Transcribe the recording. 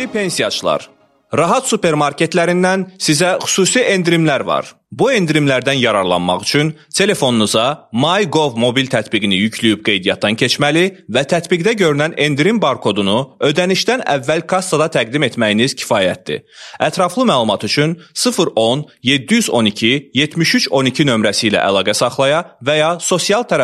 Hörmətli pensiyaçılar, Rahat supermarketlərindən sizə xüsusi endirimlər var. Bu endirimlərdən yararlanmaq üçün telefonunuza MyGov mobil tətbiqini yükləyib qeydiyyatdan keçməli və tətbiqdə görünən endirim barkodunu ödənişdən əvvəl kassada təqdim etməyiniz kifayətdir. Ətraflı məlumat üçün 010 712 7312 nömrəsi ilə əlaqə saxlaya və ya sosial tərəfdən